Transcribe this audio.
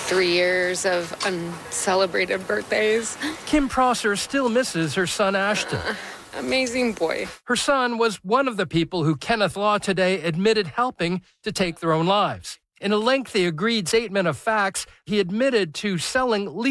3 years of uncelebrated birthdays. Kim Prosser still misses her son Ashton. Amazing boy. Her son was one of the people who Kenneth Law today admitted helping to take their own lives. In a lengthy agreed statement of facts, he admitted to selling